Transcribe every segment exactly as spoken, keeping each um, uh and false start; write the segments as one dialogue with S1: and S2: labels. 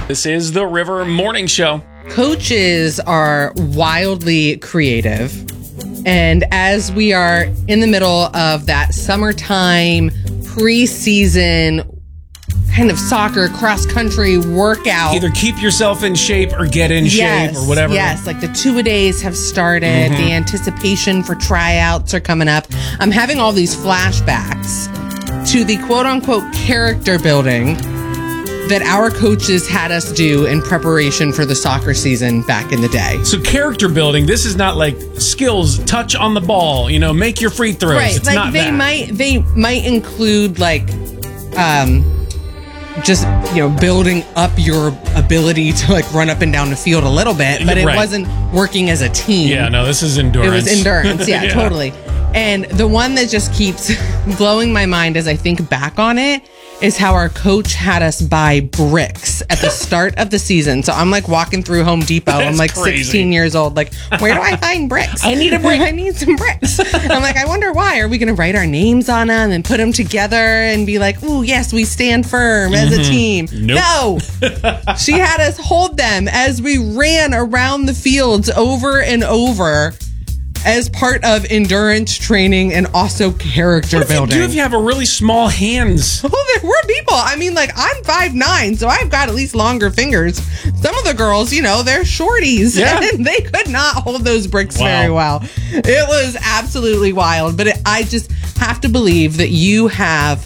S1: This is the River Morning Show.
S2: Coaches are wildly creative. And as we are in the middle of that summertime preseason kind of soccer cross-country workout.
S1: Either keep yourself in shape or get in
S2: yes,
S1: shape or whatever.
S2: Yes, like the two-a-days have started. Mm-hmm. The anticipation for tryouts are coming up. I'm having all these flashbacks to the quote-unquote character building that our coaches had us do in preparation for the soccer season back in the day.
S1: So character building, this is not like skills, touch on the ball, you know, make your free throws.
S2: Right,
S1: it's
S2: like
S1: not
S2: they
S1: that.
S2: might they might include like um just, you know, building up your ability to like run up and down the field a little bit, but it
S1: right.
S2: wasn't working as a team.
S1: Yeah, no, this is endurance.
S2: It was endurance, yeah,
S1: yeah,
S2: totally. And the one that just keeps blowing my mind as I think back on it is how our coach had us buy bricks at the start of the season. So I'm like walking through Home Depot.
S1: That's
S2: I'm like
S1: crazy.
S2: sixteen years old. Like, where do I find bricks?
S1: I need a brick.
S2: I need some bricks. I'm like, I wonder why. Are we going to write our names on them and put them together and be like, ooh, yes, we stand firm as a team?
S1: Nope.
S2: No. She had us hold them as we ran around the fields over and over as part of endurance training and also character
S1: what if
S2: building.
S1: You do if you have a really small hands?
S2: Oh, there were people. I mean, like, I'm five nine, so I've got at least longer fingers. Some of the girls, you know, they're shorties.
S1: Yeah.
S2: And they could not hold those bricks
S1: Wow.
S2: very well. It was absolutely wild. But it, I just have to believe that you have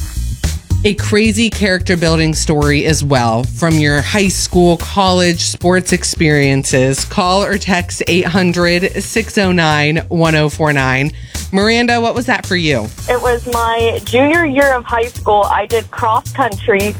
S2: a crazy character building story as well from your high school, college sports experiences. Call or text eight hundred, six oh nine, one oh four nine. Miranda, what was that for you?
S3: It was my junior year of high school. I did cross country,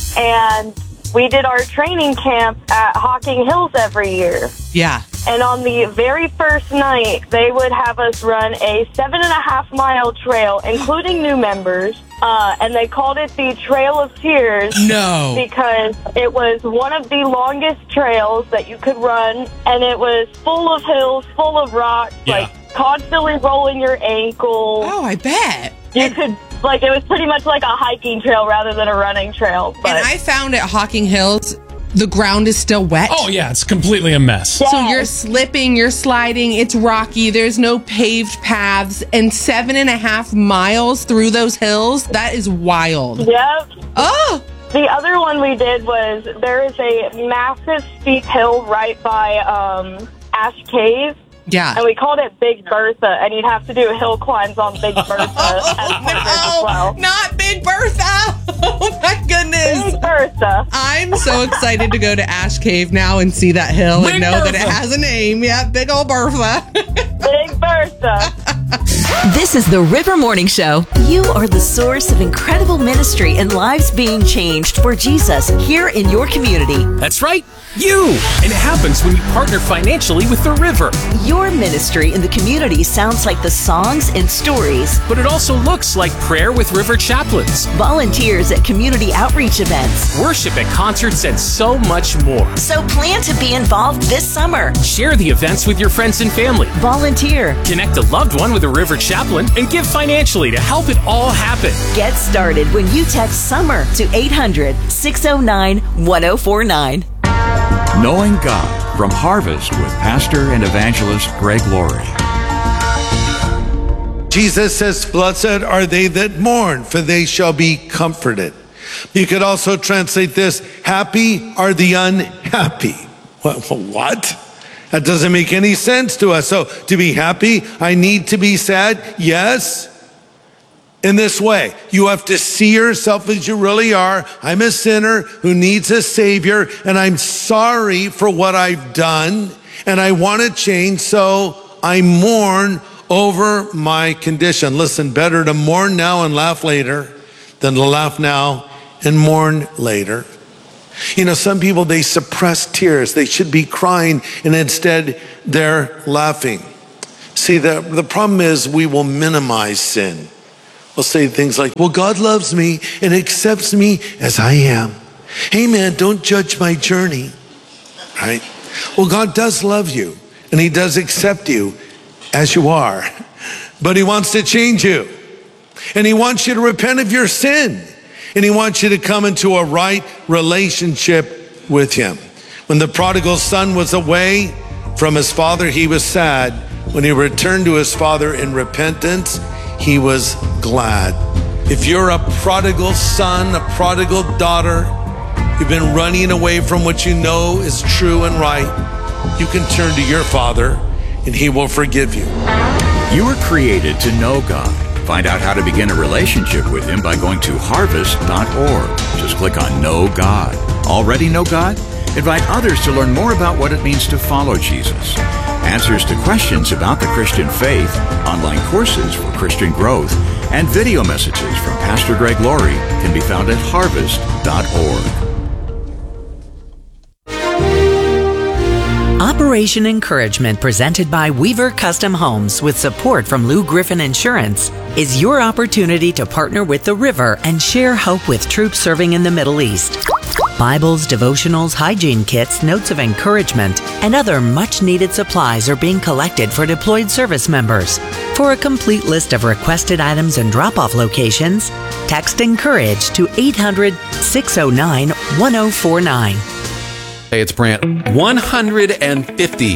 S3: and we did our training camp at Hocking Hills every year.
S2: Yeah.
S3: And on the very first night, they would have us run a seven and a half mile trail, including new members. Uh, and they called it the Trail of Tears.
S2: No.
S3: Because it was one of the longest trails that you could run. And it was full of hills, full of rocks,
S1: Yeah.
S3: like constantly rolling your ankles.
S2: Oh, I bet.
S3: You could, like, it was pretty much like a hiking trail rather than a running trail. But
S2: And I found at Hocking Hills, the ground is still wet.
S1: Oh, yeah, it's completely a mess.
S2: So you're slipping, you're sliding, it's rocky, there's no paved paths, and seven and a half miles through those hills, that is wild.
S3: Yep.
S2: Oh!
S3: The other one we did was, there is a massive steep hill right by um, Ash Cave.
S2: Yeah.
S3: And we called it Big Bertha, and you'd have to do hill climbs on Big Bertha
S2: Oh,
S3: as
S2: no,
S3: as well.
S2: not Big Bertha! Oh my goodness!
S3: Big Bertha.
S2: I'm so excited to go to Ash Cave now and see that hill
S1: Big
S2: and know that it
S1: Bertha.
S2: has a name. Yeah, Big old Bertha.
S3: Big Bertha.
S4: This is the River Morning Show. You are the source of incredible ministry and lives being changed for Jesus here in your community.
S5: That's right, you! And it happens when you partner financially with the River.
S4: Your ministry in the community sounds like the songs and stories,
S5: But it also looks like prayer with River chaplains,
S4: volunteers at community outreach events.
S5: worship at concerts, and so much more.
S4: So plan to be involved this summer.
S5: Share the events with your friends and family.
S4: Volunteer.
S5: Connect a loved one with a River chaplain and give financially to help it all happen.
S4: Get started when you text SUMMER to eight hundred, six oh nine, one oh four nine.
S6: Knowing God from Harvest with Pastor and Evangelist Greg Laurie.
S7: Jesus says, blessed are they that mourn, for they shall be comforted. You could also translate this, happy are the unhappy. What? what? That doesn't make any sense to us. So to be happy, I need to be sad? Yes. In this way, you have to see yourself as you really are. I'm a sinner who needs a savior, and I'm sorry for what I've done, and I want to change, so I mourn over my condition. Listen, better to mourn now and laugh later than to laugh now and mourn later. You know, some people, they suppress tears. They should be crying, and instead they're laughing. See, the, the problem is we will minimize sin. We'll say things like, well, God loves me and accepts me as I am. Hey, man, don't judge my journey, right? Well, God does love you, and he does accept you as you are, but he wants to change you, and he wants you to repent of your sin, and he wants you to come into a right relationship with him. When the prodigal son was away from his father, he was sad. When he returned to his father in repentance, he was glad. If you're a prodigal son, a prodigal daughter, you've been running away from what you know is true and right, you can turn to your Father and he will forgive you.
S6: You were created to know God. Find out how to begin a relationship with him by going to harvest dot org. Just click on Know God. Already know God? Invite others to learn more about what it means to follow Jesus. Answers to questions about the Christian faith, online courses for Christian growth, and video messages from Pastor Greg Laurie can be found at harvest dot org.
S8: Operation Encouragement, presented by Weaver Custom Homes with support from Lou Griffin Insurance, is your opportunity to partner with the River and share hope with troops serving in the Middle East. Bibles, devotionals, hygiene kits, notes of encouragement, and other much-needed supplies are being collected for deployed service members. For a complete list of requested items and drop-off locations, text ENCOURAGE to eight hundred, six oh nine, one oh four nine.
S9: Hey, it's Brant. one hundred fifty.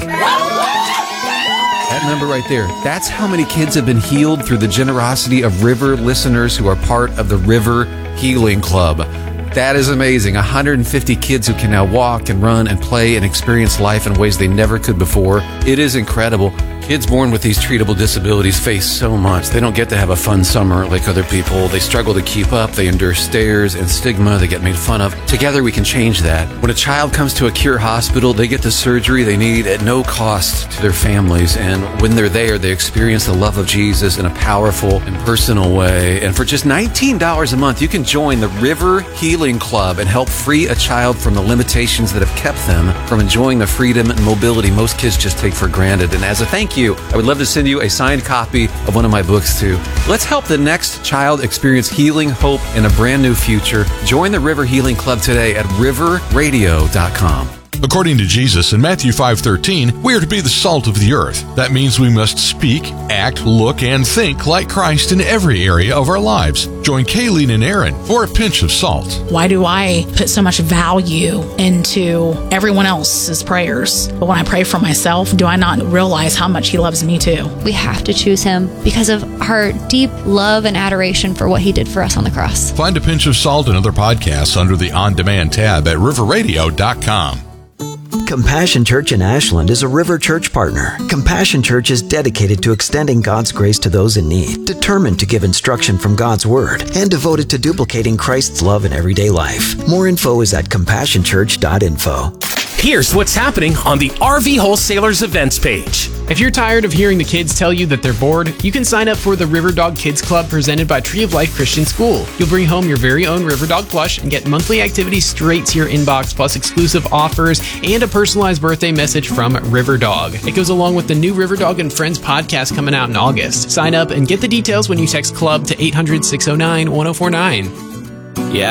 S9: That number right there, that's how many kids have been healed through the generosity of River listeners who are part of the River Healing Club. That is amazing. one hundred fifty kids who can now walk and run and play and experience life in ways they never could before. It is incredible. Kids born with these treatable disabilities face so much. They don't get to have a fun summer like other people. They struggle to keep up. They endure stares and stigma. They get made fun of. Together we can change that. When a child comes to a Cure hospital, they get the surgery they need at no cost to their families. And when they're there, they experience the love of Jesus in a powerful and personal way. And for just nineteen dollars a month, you can join the River Healing Club and help free a child from the limitations that have kept them from enjoying the freedom and mobility most kids just take for granted. And as a thank you, I would love to send you a signed copy of one of my books too. Let's help the next child experience healing, hope, and a brand new future. Join the River Healing Club today at river radio dot com.
S10: According to Jesus in Matthew five thirteen, we are to be the salt of the earth. That means we must speak, act, look, and think like Christ in every area of our lives. Join Kayleen and Aaron for a pinch of salt.
S11: Why do I put so much value into everyone else's prayers? But when I pray for myself, do I not realize how much he loves me too?
S12: We have to choose him because of our deep love and adoration for what he did for us on the cross.
S10: Find a pinch of salt and other podcasts under the On Demand tab at river radio dot com.
S13: Compassion Church in Ashland is a River Church partner. Compassion Church is dedicated to extending God's grace to those in need, determined to give instruction from God's Word, and devoted to duplicating Christ's love in everyday life. More info is at compassion church dot info.
S5: Here's what's happening on the R V Wholesalers events page.
S14: If you're tired of hearing the kids tell you that they're bored, you can sign up for the River Dog Kids Club presented by Tree of Life Christian School. You'll bring home your very own River Dog plush and get monthly activities straight to your inbox, plus exclusive offers and a personalized birthday message from River Dog. It goes along with the new River Dog and Friends podcast coming out in August. Sign up and get the details when you text CLUB to eight hundred, six oh nine, one oh four nine.
S5: Yeah.